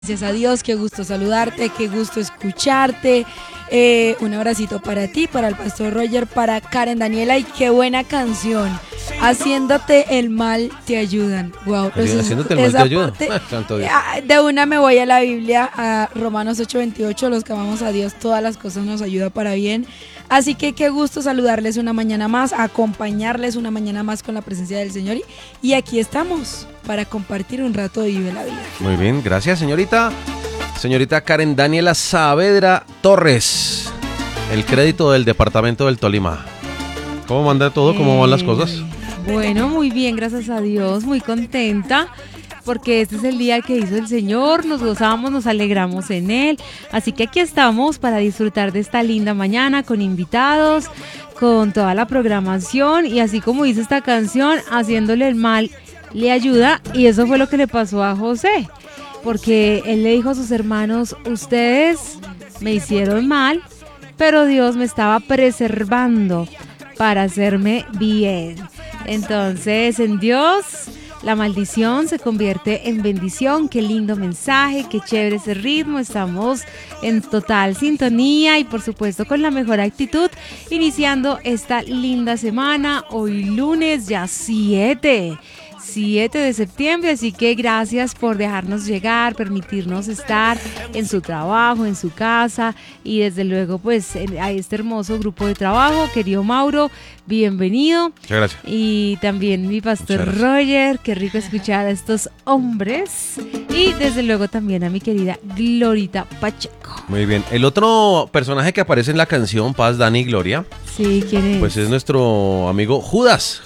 Gracias a Dios, qué gusto saludarte, qué gusto escucharte. Un abracito para ti, para el pastor Roger, para Karen Daniela y qué buena canción. Haciéndote el mal te ayudan. Wow, haciéndote el mal te ayudan. Santo Dios. De una me voy a la Biblia, a Romanos 8:28, los que amamos a Dios, todas las cosas nos ayudan para bien. Así que qué gusto saludarles una mañana más, acompañarles una mañana más con la presencia del Señor. Y aquí estamos para compartir un rato de Vive la Vida. Muy bien, gracias señorita. Señorita Karen Daniela Saavedra Torres, el crédito del departamento del Tolima. ¿Cómo manda todo? ¿Cómo van las cosas? Bueno, muy bien, gracias a Dios, muy contenta. Porque este es el día que hizo el Señor, nos gozamos, nos alegramos en Él. Así que aquí estamos para disfrutar de esta linda mañana con invitados, con toda la programación. Y así como dice esta canción, haciéndole el mal le ayuda. Y eso fue lo que le pasó a José. Porque él le dijo a sus hermanos, ustedes me hicieron mal, pero Dios me estaba preservando para hacerme bien. Entonces, en Dios la maldición se convierte en bendición. Qué lindo mensaje, qué chévere ese ritmo. Estamos en total sintonía y por supuesto con la mejor actitud, iniciando esta linda semana. Hoy lunes ya 7 de septiembre, así que gracias por dejarnos llegar, permitirnos estar en su trabajo, en su casa y desde luego pues a este hermoso grupo de trabajo. Querido Mauro, bienvenido. Muchas gracias. Y también mi pastor Roger, qué rico escuchar a estos hombres y desde luego también a mi querida Glorita Pacheco. Muy bien, el otro personaje que aparece en la canción Paz, Dani y Gloria. Sí, ¿quién es? Pues es nuestro amigo Judas.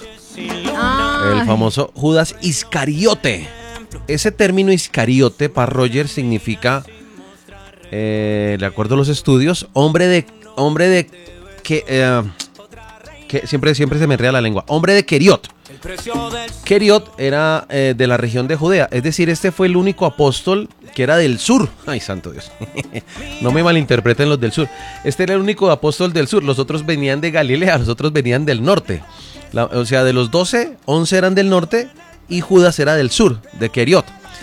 El famoso Judas Iscariote. Ese término Iscariote para Roger significa, de acuerdo a los estudios, hombre de que siempre se me enreda la lengua. Hombre de Keriot. Keriot era de la región de Judea. Es decir, este fue el único apóstol que era del sur. Ay, santo Dios. No me malinterpreten los del sur. Este era el único apóstol del sur. Los otros venían de Galilea, los otros venían del norte. O sea, de los 12, 11 eran del norte y Judas era del sur, de Keriot.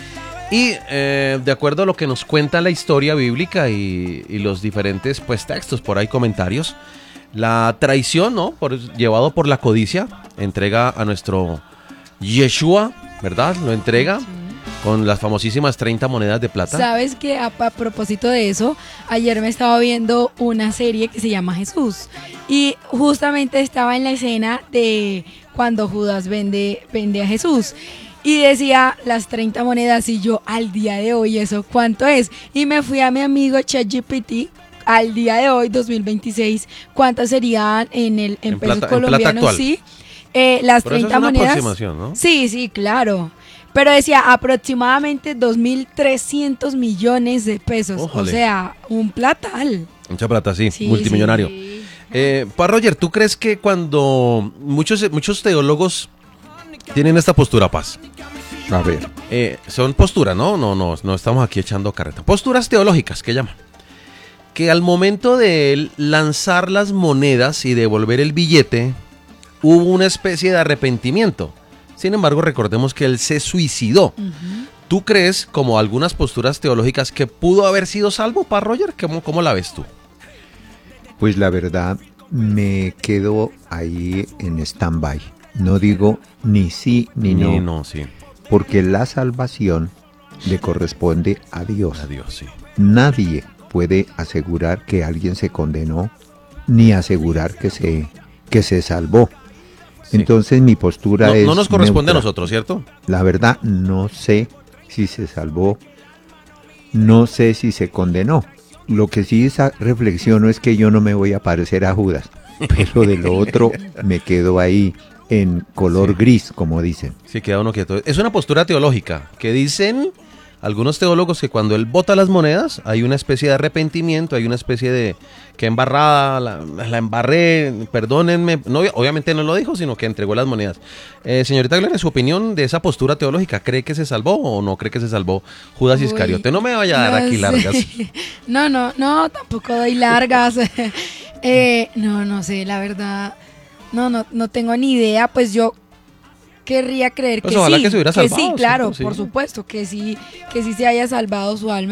Y de acuerdo a lo que nos cuenta la historia bíblica y los diferentes pues, textos, por ahí comentarios, la traición, ¿no? Llevado por la codicia, entrega a nuestro Yeshua, ¿verdad? Lo entrega con las famosísimas 30 monedas de plata. ¿Sabes qué? A propósito de eso, ayer me estaba viendo una serie que se llama Jesús y justamente estaba en la escena de cuando Judas vende a Jesús y decía las 30 monedas y yo al día de hoy ¿eso cuánto es? Y me fui a mi amigo ChatGPT. Al día de hoy, 2026, ¿cuántas serían en pesos colombianos? Sí, las pero 30 eso es una monedas. Aproximación, ¿no? Sí, claro. Pero decía aproximadamente 2.300 millones de pesos. Ójale. O sea, un platal. Mucha plata, sí, Sí, multimillonario. sí. Pa Roger, ¿tú crees que cuando muchos teólogos tienen esta postura, Paz? A ver. Son posturas, no estamos aquí echando carreta. Posturas teológicas, que llaman. Que al momento de lanzar las monedas y devolver el billete, hubo una especie de arrepentimiento. Sin embargo, recordemos que él se suicidó. Uh-huh. ¿Tú crees, como algunas posturas teológicas, que pudo haber sido salvo, para Roger? ¿Cómo la ves tú? Pues la verdad, me quedo ahí en stand-by. No digo ni sí ni no. No, sí. Porque la salvación le corresponde a Dios. A Dios, sí. Nadie puede asegurar que alguien se condenó, ni asegurar que se salvó. Sí. Entonces mi postura es no nos corresponde neutra. A nosotros, ¿cierto? La verdad, no sé si se salvó, no sé si se condenó. Lo que sí reflexiono es que yo no me voy a parecer a Judas, pero de lo otro me quedo ahí en color gris, como dicen. Sí, queda uno quieto. Es una postura teológica que dicen algunos teólogos que cuando él bota las monedas hay una especie de arrepentimiento, hay una especie de que embarrada, la embarré, perdónenme. No, obviamente no lo dijo, sino que entregó las monedas. Señorita Gloria, su opinión de esa postura teológica, ¿cree que se salvó o no cree que se salvó Judas Iscariote? No me vaya a dar aquí largas. No, tampoco doy largas. No sé, la verdad, no tengo ni idea. Pues yo querría creer Pues que ojalá sí, que se hubiera salvado, sí, claro, ¿cierto? Sí. por supuesto, que sí se haya salvado su alma.